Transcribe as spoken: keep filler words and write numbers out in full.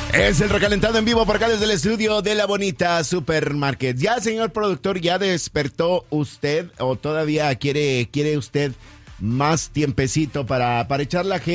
Es el recalentado en vivo por acá desde el estudio de La Bonita Supermarket. Ya, señor productor, ¿ya despertó usted o todavía quiere, quiere usted más tiempecito para, para echar la gente?